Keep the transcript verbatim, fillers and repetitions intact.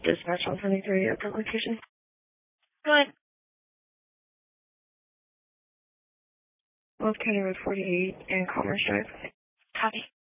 Dispatch one seventy-three, upper location. Go ahead. North County Road forty-eight and Commerce Drive. Copy.